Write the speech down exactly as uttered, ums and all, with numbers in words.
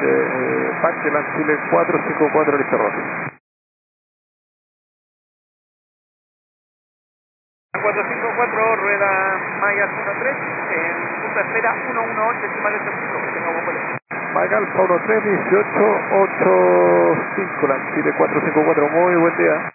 eh, Parque Land Chile cuatro cinco cuatro, listo Rossi. cuatro cinco cuatro, rueda Maya uno tres, en punta espera uno uno ocho, encima de este punto, que tenga buen vuelo. Mike Alfa uno tres uno ocho ocho cinco, Land Chile cuatro cinco cuatro, muy buen día.